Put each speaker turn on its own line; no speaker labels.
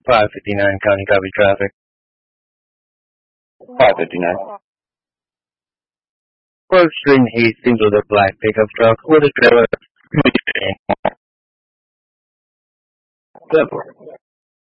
559 County copy traffic.
559.
Approach Street Hastings with a black pickup truck with a trailer.
10-4.